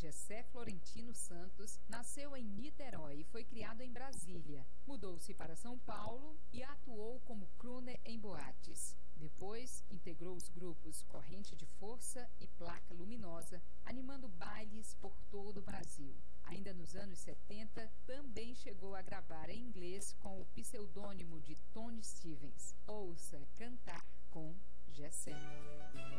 Gessé Florentino Santos nasceu em Niterói e foi criado em Brasília. Mudou-se para São Paulo e atuou como crooner em boates. Depois, integrou os grupos Corrente de Força e Placa Luminosa, animando bailes por todo o Brasil. Ainda nos anos 70, também chegou a gravar em inglês com o pseudônimo de Tony Stevens. Ouça Cantar com Gessé.